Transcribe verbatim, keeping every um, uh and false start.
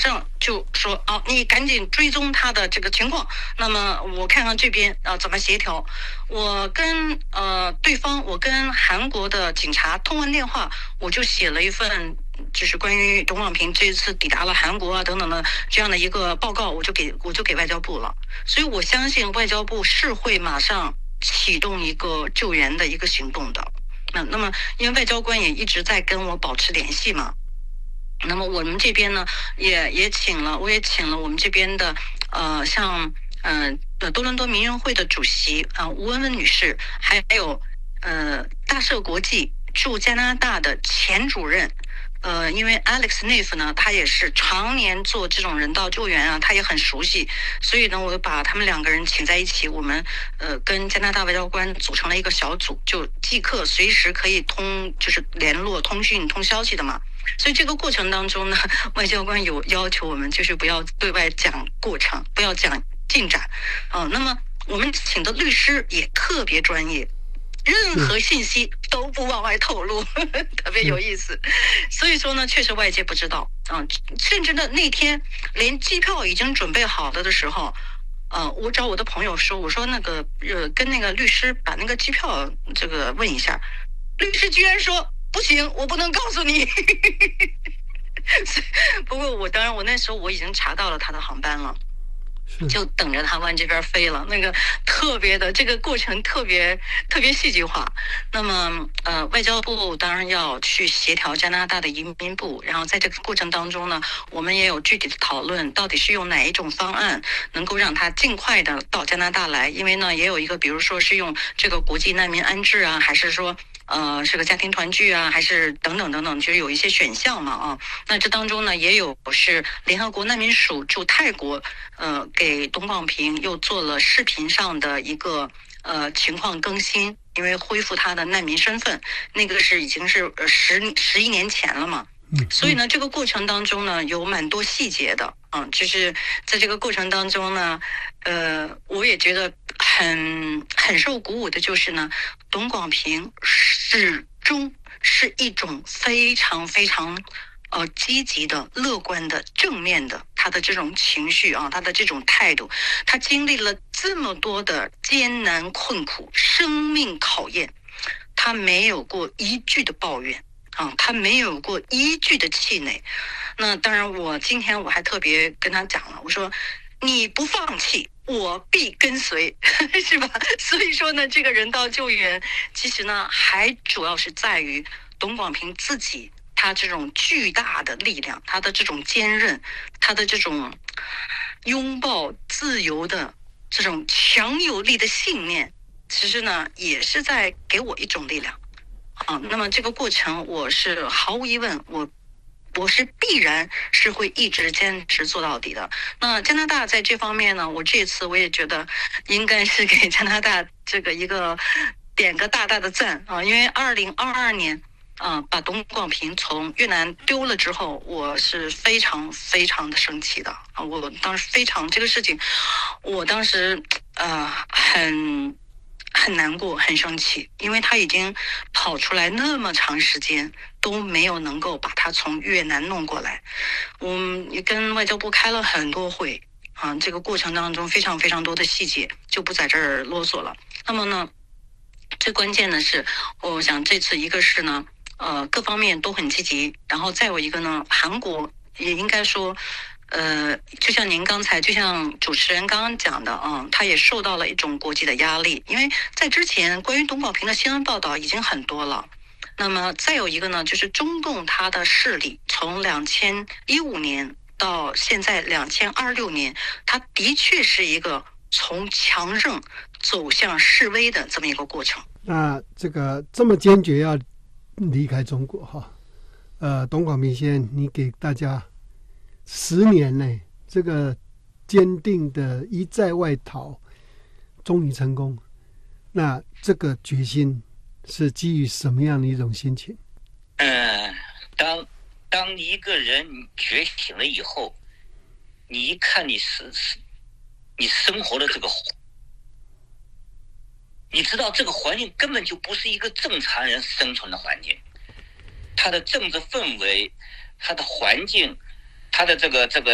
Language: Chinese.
上就说啊，你赶紧追踪他的这个情况，那么我看看这边啊怎么协调。我跟呃对方，我跟韩国的警察通完电话，我就写了一份就是关于董广平这次抵达了韩国啊等等的这样的一个报告，我就给我就给外交部了。所以我相信外交部是会马上启动一个救援的一个行动的。那那么因为外交官也一直在跟我保持联系嘛。那么我们这边呢，也也请了，我也请了我们这边的，呃，像嗯呃多伦多民运会的主席啊、呃、吴文文女士，还有呃大社国际驻加拿大的前主任，呃，因为 Alex Neff 呢，他也是常年做这种人道救援啊，他也很熟悉，所以呢，我把他们两个人请在一起，我们呃跟加拿大外交官组成了一个小组，就即刻随时可以通，就是联络、通讯、通消息的嘛。所以这个过程当中呢，外交官有要求我们就是不要对外讲过程，不要讲进展。哦，那么我们请的律师也特别专业，任何信息都不往外透露，呵呵特别有意思。所以说呢，确实外界不知道啊、嗯，甚至呢那天连机票已经准备好了的时候，呃，我找我的朋友说，我说那个呃跟那个律师把那个机票这个问一下，律师居然说不行，我不能告诉你。不过我当然我那时候我已经查到了他的航班了。就等着他往这边飞了，那个特别的这个过程特别特别戏剧化。那么呃，外交部当然要去协调加拿大的移民部，然后在这个过程当中呢，我们也有具体的讨论，到底是用哪一种方案能够让他尽快的到加拿大来。因为呢，也有一个，比如说是用这个国际难民安置啊，还是说呃是个家庭团聚啊，还是等等等等，就是有一些选项嘛啊。那这当中呢，也有是联合国难民署驻泰国呃给董广平又做了视频上的一个呃情况更新，因为恢复他的难民身份，那个是已经是十十一年前了嘛。所以呢，这个过程当中呢，有蛮多细节的啊、嗯，就是在这个过程当中呢，呃，我也觉得很很受鼓舞的，就是呢，董广平始终是一种非常非常呃积极的、乐观的、正面的，他的这种情绪啊，他的这种态度，他经历了这么多的艰难困苦、生命考验，他没有过一句的抱怨。啊，他没有过一句的气馁。那当然，我今天我还特别跟他讲了，我说你不放弃，我必跟随，是吧？所以说呢，这个人道救援其实呢，还主要是在于董广平自己，他这种巨大的力量，他的这种坚韧，他的这种拥抱自由的这种强有力的信念，其实呢，也是在给我一种力量。啊，那么这个过程我是毫无疑问，我我是必然是会一直坚持做到底的。那加拿大在这方面呢，我这次我也觉得应该是给加拿大这个一个点个大大的赞啊，因为二零二二年啊把董广平从越南丢了之后，我是非常非常的生气的啊，我当时非常这个事情，我当时呃很。很难过，很生气，因为他已经跑出来那么长时间，都没有能够把他从越南弄过来。我们也跟外交部开了很多会啊，这个过程当中非常非常多的细节就不在这儿啰嗦了。那么呢，最关键的是，我想这次一个是呢，呃，各方面都很积极，然后再有一个呢，韩国也应该说。呃，就像您刚才，就像主持人刚刚讲的啊、嗯，他也受到了一种国际的压力，因为在之前关于董广平的新闻报道已经很多了。那么再有一个呢，就是中共他的势力从两千一五年到现在两千二六年，他的确是一个从强盛走向示威的这么一个过程。 那这个这么坚决要离开中国哈，呃，董广平先生，你给大家。十年内，这个坚定的一在外逃，终于成功。那这个决心是基于什么样的一种心情？ 嗯，当当一个人觉醒了以后，你一看你是你生活的这个，你知道这个环境根本就不是一个正常人生存的环境，它的政治氛围，它的环境。他的这个这个